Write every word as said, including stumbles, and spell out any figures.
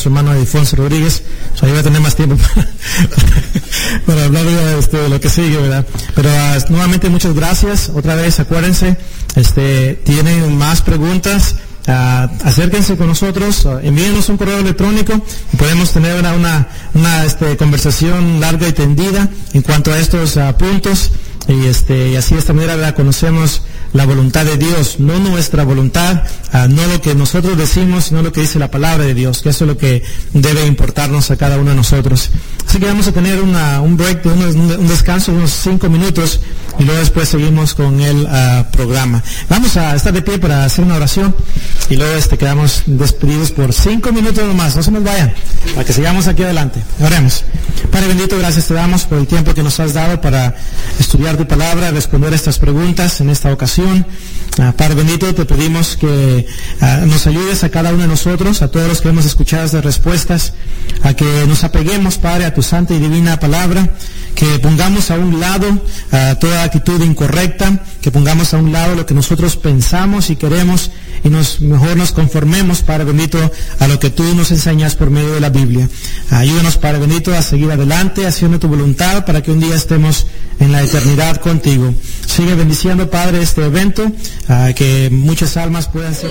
nuestro hermano Alfonso Rodríguez, o sea, ahí va a tener más tiempo para, para hablar este, de lo que sigue, ¿verdad? Pero uh, nuevamente muchas gracias, otra vez acuérdense, este, tienen más preguntas, Uh, acérquense con nosotros, uh, envíenos un correo electrónico y podemos tener una, una, una este, conversación larga y tendida en cuanto a estos uh, puntos y, este, y así de esta manera ¿verdad? Conocemos la voluntad de Dios, no nuestra voluntad, uh, no lo que nosotros decimos, sino lo que dice la palabra de Dios, que eso es lo que debe importarnos a cada uno de nosotros. Así que vamos a tener una, un break, de unos, un descanso de unos cinco minutos y luego después seguimos con el uh, programa. Vamos a estar de pie para hacer una oración y luego este, quedamos despedidos por cinco minutos nomás, no se nos vayan, para que sigamos aquí adelante. Oremos. Padre bendito, gracias te damos por el tiempo que nos has dado para estudiar tu palabra, responder estas preguntas en esta ocasión. Uh, Padre bendito, te pedimos que uh, nos ayudes a cada uno de nosotros, a todos los que hemos escuchado estas respuestas, a que nos apeguemos, Padre, a tu santa y divina palabra, que pongamos a un lado uh, toda actitud incorrecta, que pongamos a un lado lo que nosotros pensamos y queremos y nos mejor nos conformemos, Padre bendito, a lo que tú nos enseñas por medio de la Biblia. Ayúdanos, Padre bendito, a seguir adelante, haciendo tu voluntad, para que un día estemos en la eternidad contigo. Sigue bendiciendo, Padre, este evento, uh, que muchas almas puedan ser...